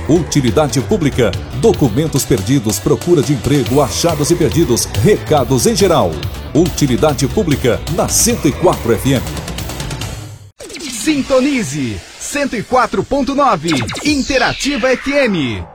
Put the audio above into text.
Utilidade pública, documentos perdidos, procura de emprego, achados e perdidos, recados em geral. Utilidade pública na 104 FM. Sintonize 104.9 Interativa FM.